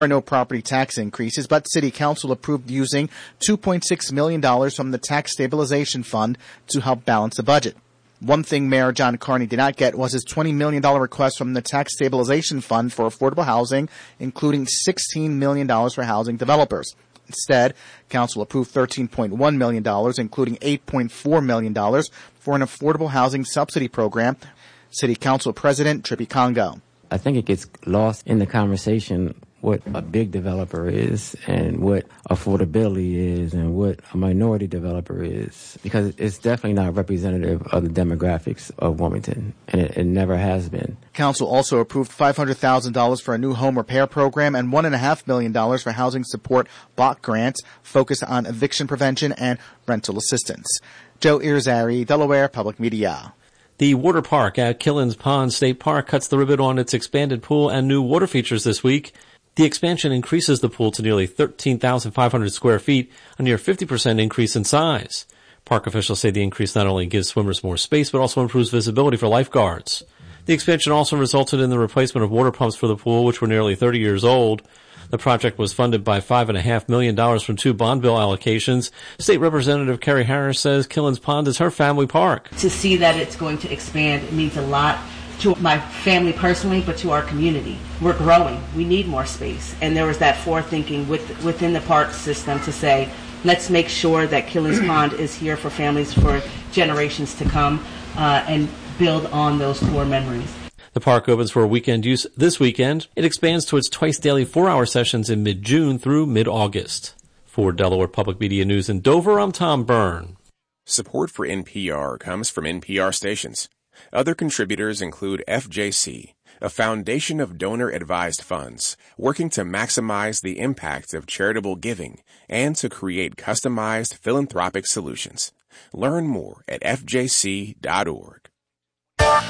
There are no property tax increases, but City Council approved using $2.6 million from the Tax Stabilization Fund to help balance the budget. One thing Mayor John Carney did not get was his $20 million request from the Tax Stabilization Fund for affordable housing, including $16 million for housing developers. Instead, Council approved $13.1 million, including $8.4 million for an affordable housing subsidy program. City Council President Trippy Congo. I think it gets lost in the conversation what a big developer is and what affordability is and what a minority developer is, because it's definitely not representative of the demographics of Wilmington, and it never has been. Council also approved $500,000 for a new home repair program and $1.5 million for housing support block grants focused on eviction prevention and rental assistance. Joe Irizarry, Delaware Public Media. The water park at Killens Pond State Park cuts the ribbon on its expanded pool and new water features this week. The expansion increases the pool to nearly 13,500 square feet, a near 50% increase in size. Park officials say the increase not only gives swimmers more space, but also improves visibility for lifeguards. The expansion also resulted in the replacement of water pumps for the pool, which were nearly 30 years old. The project was funded by $5.5 million from 2 bond bill allocations. State Representative Kerry Harris says Killens Pond is her family park. To see that it's going to expand, it means a lot to my family personally, but to our community. We're growing. We need more space. And there was that forethinking within the park system to say, let's make sure that Killens Pond is here for families for generations to come and build on those core memories. The park opens for weekend use this weekend. It expands to its twice daily 4-hour sessions in mid-June through mid-August. For Delaware Public Media News in Dover, I'm Tom Byrne. Support for NPR comes from NPR stations. Other contributors include FJC, a foundation of donor-advised funds working to maximize the impact of charitable giving and to create customized philanthropic solutions. Learn more at fjc.org.